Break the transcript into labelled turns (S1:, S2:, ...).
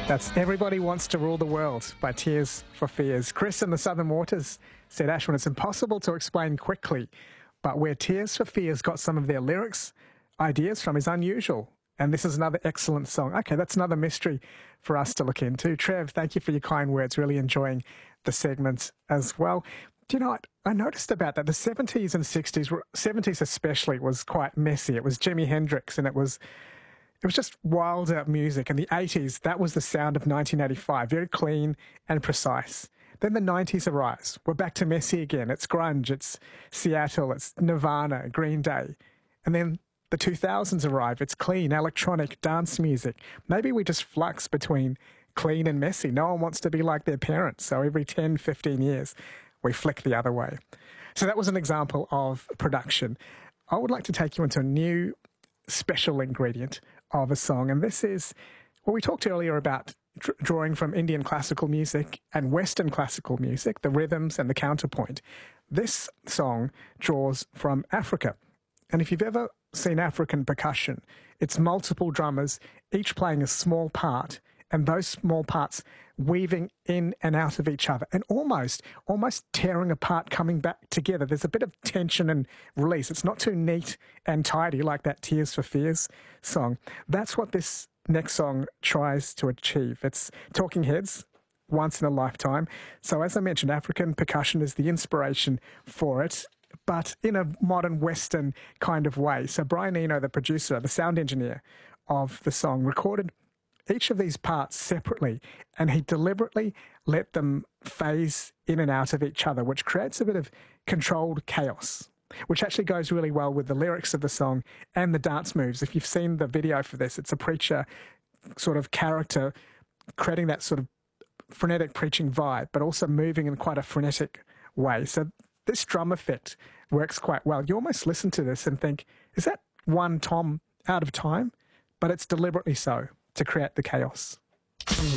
S1: That's Everybody Wants to Rule the World by Tears for Fears. Chris in the Southern Waters said, Ashwin, it's impossible to explain quickly, but where Tears for Fears got some of their lyrics, ideas from is unusual. And this is another excellent song. Okay, that's another mystery for us to look into. Trev, thank you for your kind words. Really enjoying the segment as well. Do you know what I noticed about that? The 70s and 60s, 70s especially, was quite messy. It was Jimi Hendrix and it was just wilder music. And the 80s, that was the sound of 1985, very clean and precise. Then the 90s arise. We're back to messy again. It's grunge, it's Seattle, it's Nirvana, Green Day. And then the 2000s arrive. It's clean, electronic, dance music. Maybe we just flux between clean and messy. No one wants to be like their parents. So every 10, 15 years, we flick the other way. So that was an example of production. I would like to take you into a new special ingredient of a song. And this is what we talked earlier about drawing from Indian classical music and Western classical music, the rhythms and the counterpoint. This song draws from Africa. And if you've ever seen African percussion, it's multiple drummers, each playing a small part, and those small parts weaving in and out of each other and almost tearing apart, coming back together. There's a bit of tension and release. It's not too neat and tidy like that Tears for Fears song. That's what this next song tries to achieve. It's Talking Heads, Once in a Lifetime. So as I mentioned, African percussion is the inspiration for it, but in a modern Western kind of way. So Brian Eno, the producer, the sound engineer of the song, recorded each of these parts separately, and he deliberately let them phase in and out of each other, which creates a bit of controlled chaos, which actually goes really well with the lyrics of the song and the dance moves. If you've seen the video for this, it's a preacher sort of character creating that sort of frenetic preaching vibe, but also moving in quite a frenetic way. So this drum effect works quite well. You almost listen to this and think, is that one tom out of time? But it's deliberately so, to create the chaos.